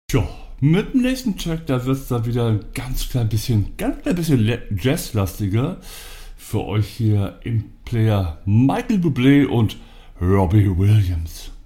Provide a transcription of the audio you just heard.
Tja, mit dem nächsten Track, da wird es dann wieder ein ganz klein bisschen jazzlastiger. Für euch hier im Player Michael Bublé und Robbie Williams.